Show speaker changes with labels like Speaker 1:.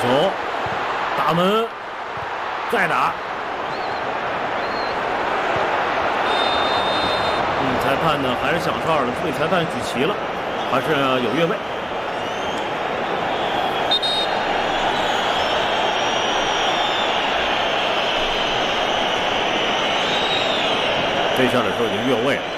Speaker 1: 球，打门，再打。裁判呢还是响哨的，助理裁判举旗了，还是有越位。这下的时候已经越位了。